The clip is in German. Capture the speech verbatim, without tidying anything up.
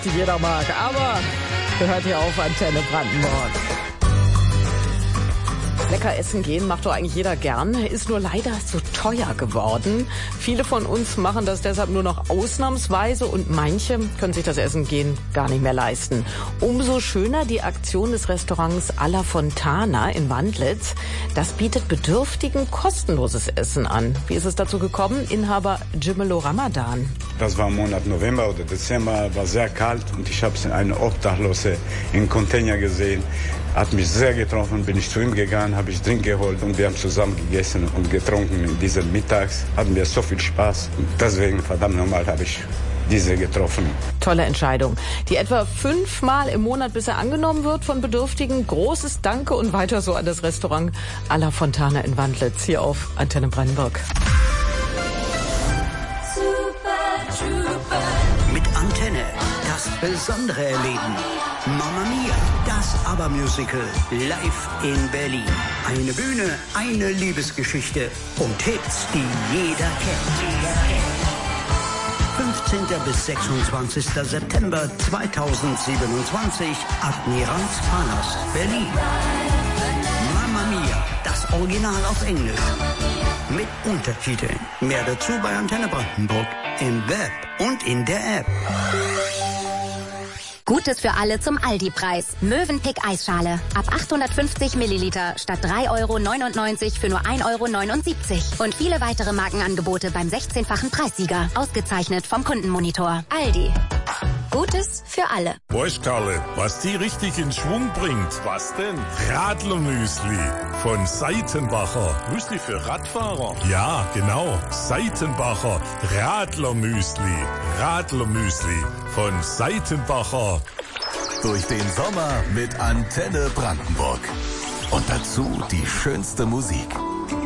die jeder mag, aber gehört hier auf Antenne Brandenburg. Lecker essen gehen macht doch eigentlich jeder gern, ist nur leider so teuer geworden. Viele von uns machen das deshalb nur noch ausnahmsweise und manche können sich das Essen gehen gar nicht mehr leisten. Umso schöner die Aktion des Restaurants Alla Fontana in Wandlitz. Das bietet Bedürftigen kostenloses Essen an. Wie ist es dazu gekommen? Inhaber Jimelo Ramadan. Das war im Monat November oder Dezember, war sehr kalt und ich habe eine Obdachlose im Container gesehen. Hat mich sehr getroffen, bin ich zu ihm gegangen, habe ich Drink geholt und wir haben zusammen gegessen und getrunken. In diesem Mittags hatten wir so viel Spaß und deswegen, verdammt nochmal, habe ich diese getroffen. Tolle Entscheidung. Die etwa fünfmal im Monat bisher angenommen wird von Bedürftigen. Großes Danke und weiter so an das Restaurant Alla Fontana in Wandlitz hier auf Antenne Brandenburg. Mit Antenne das besondere Erleben. Mamma Mia, das ABBA-Musical live in Berlin. Eine Bühne, eine Liebesgeschichte und Hits, die jeder kennt. fünfzehnten bis sechsundzwanzigsten September zweitausendsiebenundzwanzig, Admiralspalast, Berlin. Mamma Mia, das Original auf Englisch. Mit Untertiteln. Mehr dazu bei Antenne Brandenburg im Web und in der App. Gutes für alle zum Aldi-Preis. Mövenpick Eisschale. Ab achthundertfünfzig Milliliter statt drei Euro neunundneunzig für nur ein Euro neunundsiebzig. Und viele weitere Markenangebote beim sechzehnfachen Preissieger. Ausgezeichnet vom Kundenmonitor. Aldi. Gutes für alle. Weißt, Karle, was die richtig in Schwung bringt? Was denn? Radlermüsli von Seitenbacher. Müsli für Radfahrer? Ja, genau. Seitenbacher Radlermüsli. Radlermüsli von Seitenbacher. Durch den Sommer mit Antenne Brandenburg. Und dazu die schönste Musik.